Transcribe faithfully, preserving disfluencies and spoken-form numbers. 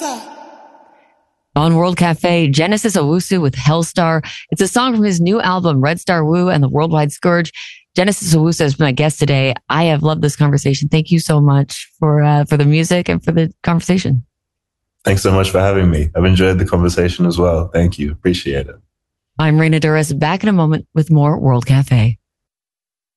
On World Cafe, Genesis Owusu with Hellstar. It's a song from his new album, Red Star Woo and the Worldwide Scourge. Genesis Owusu has been my guest today. I have loved this conversation. Thank you so much for uh, for the music and for the conversation. Thanks so much for having me. I've enjoyed the conversation as well. Thank you. Appreciate it. I'm Reina Douris, back in a moment with more World Cafe.